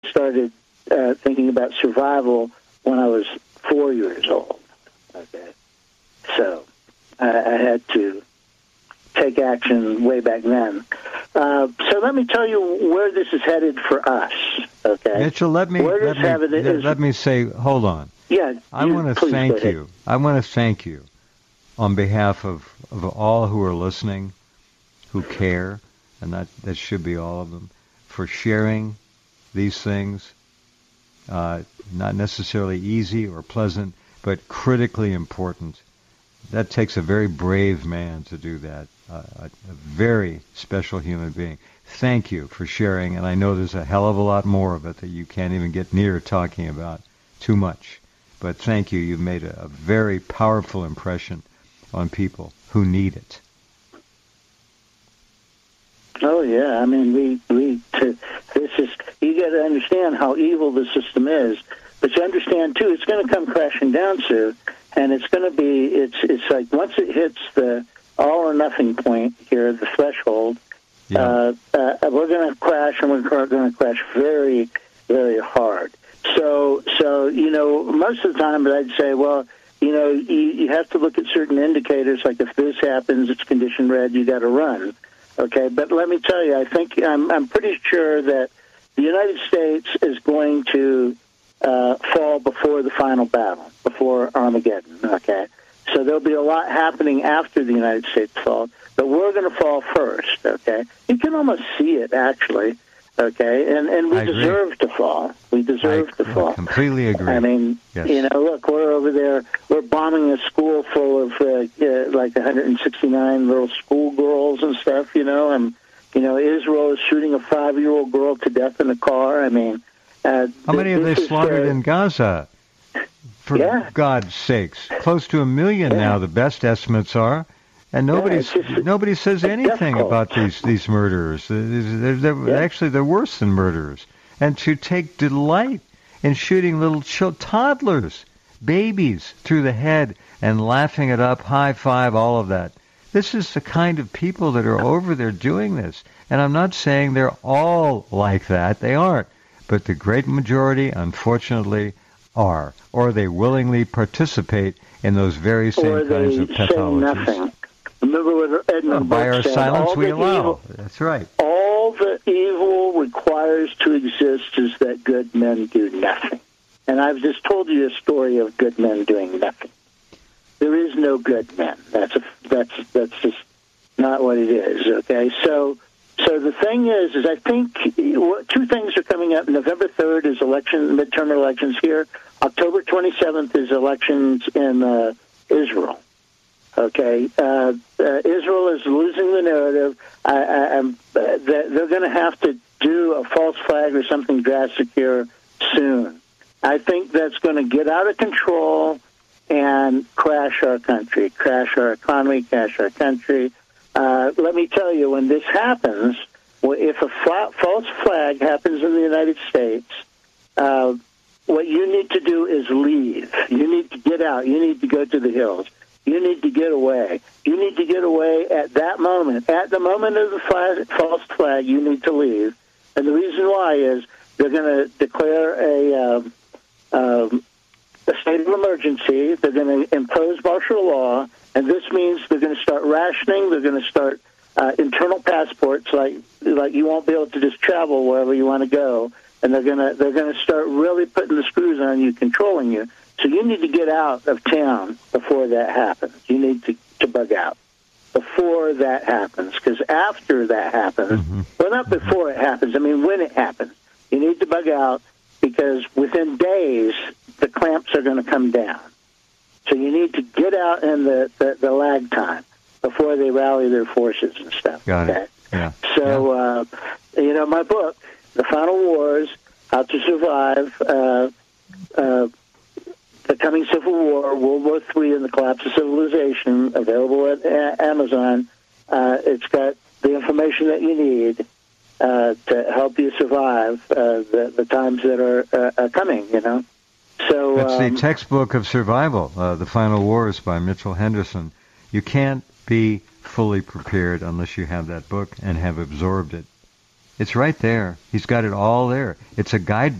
started thinking about survival when I was 4 years old. Okay, so I had to take action way back then. So let me tell you where this is headed for us. Okay, Mitchell, let me say, hold on. Yeah, I want to thank you. I want to thank you on behalf of all who are listening, who care, and that should be all of them, for sharing these things. Not necessarily easy or pleasant, but critically important. That takes a very brave man to do that, a very special human being. Thank you for sharing, and I know there's a hell of a lot more of it that you can't even get near talking about too much. But thank you. You've made a very powerful impression on people who need it. Oh yeah, I mean, this is, you got to understand how evil the system is, but you understand too, it's going to come crashing down soon, and it's going to be, it's like once it hits the all or nothing point here, the threshold, we're going to crash, and we're going to crash very, very hard. So most of the time, I'd say, well, you have to look at certain indicators, like if this happens, it's condition red, you got to run. Okay, but let me tell you, I think I'm pretty sure that the United States is going to fall before the final battle, before Armageddon. Okay, so there'll be a lot happening after the United States falls, but we're going to fall first. Okay, you can almost see it actually. Okay, and we deserve to fall. We deserve to fall. I completely agree. I mean, yes. Look, we're over there. We're bombing a school full of like 169 little schoolgirls and stuff. And Israel is shooting a 5-year-old girl to death in a car. I mean, how many have they slaughtered in Gaza? For God's sakes, close to 1 million now. The best estimates are. And nobody says anything about these murderers. They're worse than murderers. And to take delight in shooting little toddlers, babies, through the head and laughing it up, high five, all of that. This is the kind of people that are over there doing this. And I'm not saying they're all like that. They aren't. But the great majority, unfortunately, are. Or they willingly participate in those very same kinds of pathologies. Remember what Edmund by our said, silence we allow. That's right. All the evil requires to exist is that good men do nothing. And I've just told you a story of good men doing nothing. There is no good men. That's just not what it is. Okay, so the thing is I think two things are coming up. November 3rd is midterm elections here. October 27th is elections in Israel. Okay, Israel is losing the narrative. They're going to have to do a false flag or something drastic here soon. I think that's going to get out of control and crash our country, crash our economy, crash our country. Let me tell you, when this happens, if a false flag happens in the United States, what you need to do is leave. You need to get out. You need to go to the hills. You need to get away. You need to get away at that moment. At the moment of the false flag, you need to leave. And the reason why is they're going to declare a state of emergency. They're going to impose martial law, and this means they're going to start rationing. They're going to start internal passports, like you won't be able to just travel wherever you want to go. And they're going to start really putting the screws on you, controlling you. So you need to get out of town before that happens. You need to bug out before that happens, because after that happens, well, not before it happens, I mean when it happens, you need to bug out, because within days, the clamps are going to come down. So you need to get out in the lag time before they rally their forces and stuff. Got it. Yeah. So, my book, The Final Wars, How to Survive, The Coming Civil War, World War III, and the Collapse of Civilization, available at Amazon. It's got the information that you need to help you survive the times that are coming, So it's the textbook of survival, The Final Wars by Mitchell Henderson. You can't be fully prepared unless you have that book and have absorbed it. It's right there. He's got it all there. It's a guide